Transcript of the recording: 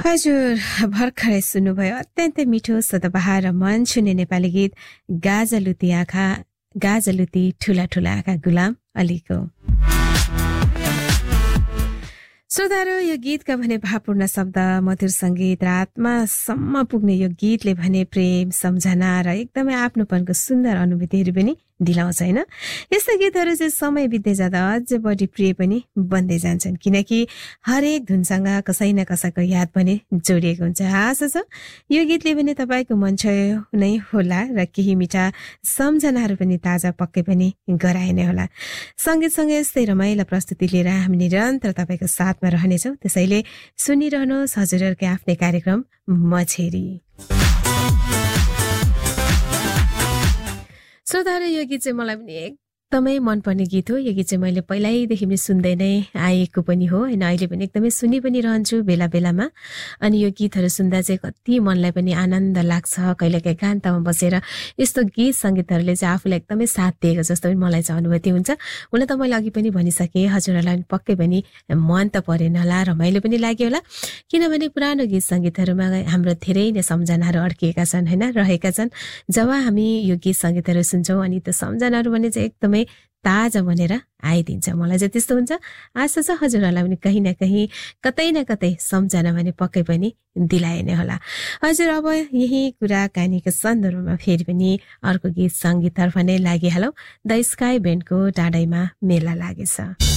हजुर भर्खरै सुन्नुभयो अत्यन्तै मिठो सदाबहार र मन छुने नेपाली गीत गाजलुती आँखा गाजलुती ठुला ठुला आँखा गुलाम अलीको। श्रोताहरू यो गीतका भने भावपूर्ण शब्द मधुर संगीत र आत्मासम्म पुग्ने यो गीतले भने प्रेम सम्झना र एकदमै आफ्नोपनको सुन्दर अनुभूतिहरू पनि दिलाउँछ हैन। यस्ता गीतहरू चाहिँ समय बित्दै जाँदा अझ बढी प्रिय पनि बन्दै जान्छन् किनकि हरेक धुनसँग कसै न कसैको याद पनि जोडिएको हुन्छ। आशा छ यो गीतले पनि तपाईँको मन छुयो नै होला र केही मिठा सम्झनाहरू पनि ताजा पक्कै पनि गराए नै होला। संगीतसँगै यस्तै रमाइलो प्रस्तुति लिएर हामी निरन्तर तपाईँको साथमा रहनेछौँ। त्यसैले सुनिरहनुहोस् हजुरहरूकै आफ्नै कार्यक्रम मछेरी। श्रोताहरू यो गीत चाहिँ मलाई पनि एकदमै मनपर्ने गीत हो। यो गीत चाहिँ मैले पहिल्यैदेखि पनि सुन्दै नै आएको पनि हो होइन, अहिले पनि एकदमै सुनि पनि रहन्छु बेला बेलामा। अनि यो गीतहरू सुन्दा चाहिँ कति मनलाई पनि आनन्द लाग्छ। कहिलेकाहीँ एकान्तमा बसेर यस्तो गीत सङ्गीतहरूले चाहिँ आफूलाई एकदमै साथ दिएको जस्तो पनि मलाई चाहिँ अनुभूति हुन्छ। हुन त मैले अघि पनि भनिसकेँ हजुरहरूलाई पनि पक्कै पनि मन त परेन होला, रमाइलो पनि लाग्यो होला किनभने पुरानो गीत सङ्गीतहरूमा हाम्रो धेरै नै सम्झनाहरू अड्किएका छन् होइन, रहेका छन्। जब हामी यो गीत सङ्गीतहरू सुन्छौँ अनि त्यो सम्झनाहरू भने चाहिँ एकदमै ताजा बनेर आइदिन्छ। मलाई चाहिँ त्यस्तो हुन्छ। आशा छ हजुरहरूलाई पनि कहीँ न कहीँ कतै न कतै सम्झना भने पक्कै पनि दिलाए नै होला। हजुर अब यही कुराकानीको सन्दर्भमा फेरि पनि अर्को गीत सङ्गीततर्फ नै लागिहालौँ। द स्काई ब्यान्डको टाढैमा मेला लागेछ।